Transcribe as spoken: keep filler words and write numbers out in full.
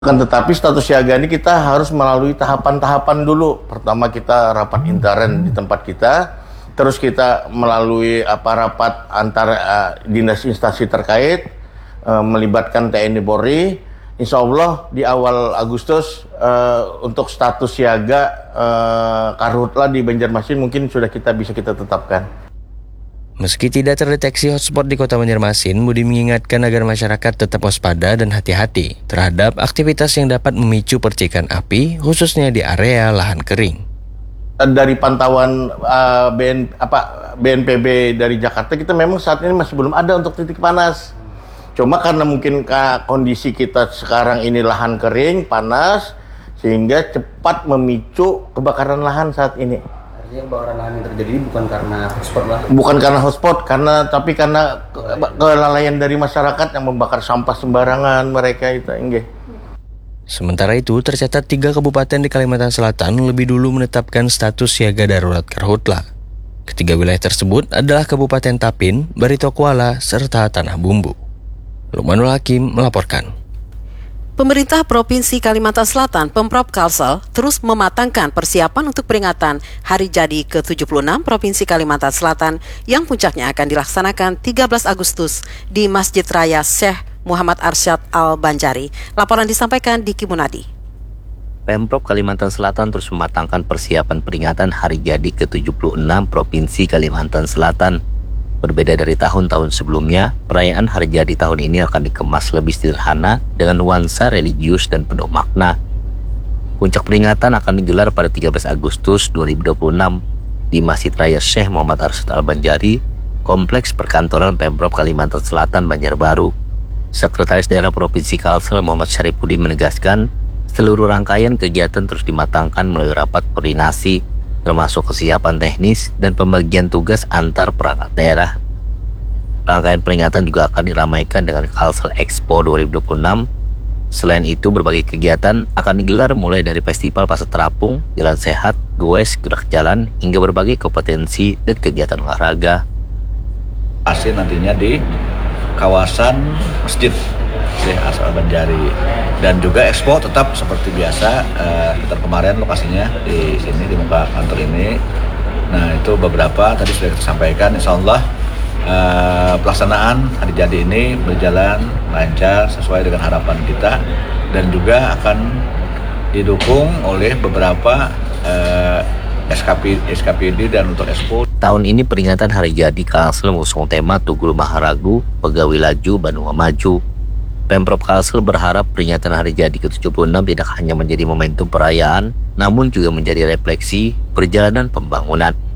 Kan tetapi status siaga ini kita harus melalui tahapan-tahapan dulu. Pertama kita rapat intern di tempat kita, terus kita melalui apa rapat antar uh, dinas instansi terkait, uh, melibatkan T N I Polri. Insya Allah di awal Agustus uh, untuk status siaga uh, Karhutla di Banjarmasin mungkin sudah kita bisa kita tetapkan. Meski tidak terdeteksi hotspot di Kota Banjarmasin, Budi mengingatkan agar masyarakat tetap waspada dan hati-hati terhadap aktivitas yang dapat memicu percikan api, khususnya di area lahan kering. Dari pantauan uh, B N, apa, B N P B dari Jakarta, kita memang saat ini masih belum ada untuk titik panas. Cuma karena mungkin kondisi kita sekarang ini lahan kering, panas, sehingga cepat memicu kebakaran lahan saat ini. Artinya kebakaran lahan yang terjadi bukan karena hotspot lah? Bukan karena hotspot, karena tapi karena ke- kelalaian dari masyarakat yang membakar sampah sembarangan mereka itu, enggak. Sementara itu, tercatat tiga kabupaten di Kalimantan Selatan lebih dulu menetapkan status siaga darurat Karhutla. Ketiga wilayah tersebut adalah Kabupaten Tapin, Barito Kuala, serta Tanah Bumbu. Lukmanul Hakim melaporkan. Pemerintah Provinsi Kalimantan Selatan, Pemprov Kalsel, terus mematangkan persiapan untuk peringatan Hari Jadi ke tujuh puluh enam Provinsi Kalimantan Selatan yang puncaknya akan dilaksanakan tiga belas Agustus di Masjid Raya Syekh Muhammad Arsyad Al-Banjari. Laporan disampaikan Diki Munadi. Pemprov Kalimantan Selatan terus mematangkan persiapan peringatan Hari Jadi ke tujuh puluh enam Provinsi Kalimantan Selatan. Berbeda dari tahun-tahun sebelumnya, perayaan Hari Jadi tahun ini akan dikemas lebih sederhana dengan nuansa religius dan penuh makna. Puncak peringatan akan digelar pada tiga belas Agustus dua ribu dua puluh enam di Masjid Raya Syekh Muhammad Arsyad Al-Banjari, Kompleks Perkantoran Pemprov Kalimantan Selatan, Banjarbaru. Sekretaris Daerah Provinsi Kalsel Muhammad Syarifudin menegaskan, seluruh rangkaian kegiatan terus dimatangkan melalui rapat koordinasi, termasuk kesiapan teknis dan pembagian tugas antar perangkat daerah. Rangkaian peringatan juga akan diramaikan dengan Kalsel Expo dua ribu dua puluh enam. Selain itu, berbagai kegiatan akan digelar mulai dari festival pasar terapung, jalan sehat, goes, gerak jalan, hingga berbagai kompetensi dan kegiatan olahraga. Asin nantinya di kawasan Masjid Syekh Arsyad Al-Banjari, dan juga expo tetap seperti biasa. Uh, kita kemarin lokasinya di sini di muka kantor ini. Nah itu beberapa tadi sudah kita sampaikan. Insya Allah uh, pelaksanaan Hari Jadi ini berjalan lancar sesuai dengan harapan kita, dan juga akan didukung oleh beberapa uh, S K P, S K P D dan untuk expo. Tahun ini peringatan Hari Jadi Kalsel mengusung tema Tugul Maharagu, Pegawi Laju, Banua Maju. Pemprov Kalsel berharap peringatan Hari Jadi ke tujuh puluh enam tidak hanya menjadi momentum perayaan, namun juga menjadi refleksi perjalanan pembangunan.